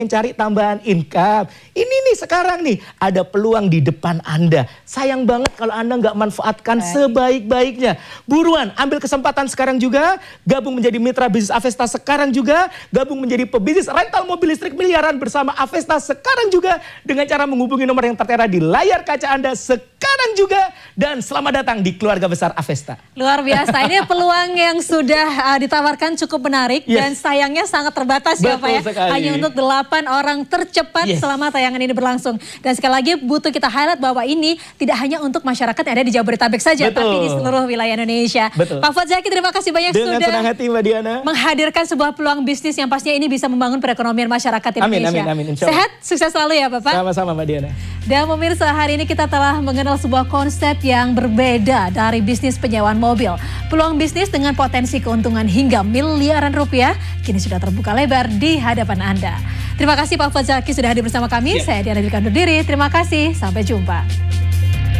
cari tambahan income. Ini nih sekarang nih ada peluang di depan Anda. Sayang banget kalau Anda nggak manfaatkan sebaik-baiknya. Buruan ambil kesempatan sekarang juga, gabung menjadi mitra bisnis Avesta sekarang juga, gabung menjadi pebisnis rental mobil listrik miliaran bersama Avesta sekarang juga dengan cara menghubungi nomor yang tertera di layar kaca Anda sekarang juga, dan selamat datang di keluarga besar Avesta. Luar biasa, ini peluang yang sudah ditawarkan cukup menarik dan sayangnya sangat terbatas ya Pak ya. Hanya untuk 8 orang tercepat selama tayangan ini berlangsung. Dan sekali lagi butuh kita highlight bahwa ini tidak hanya untuk masyarakat yang ada di Jabodetabek saja, tapi di seluruh wilayah Indonesia. Pak Fuad Zaki, terima kasih banyak sudah senang hati Mbak Diana menghadirkan sebuah peluang bisnis yang pastinya ini bisa membangun perekonomian masyarakat Indonesia. Amin. Sehat, sukses selalu ya Bapak. Sama-sama Mbak Diana. Dan pemirsa, hari ini kita telah mengenal sebuah konsep yang berbeda dari bisnis penyewaan mobil. Peluang bisnis dengan potensi keuntungan hingga miliaran rupiah kini sudah terbuka lebar di hadapan Anda. Terima kasih Pak Fuad Zaki sudah hadir bersama kami. Saya Diana Dwi undur diri. Terima kasih. Sampai jumpa.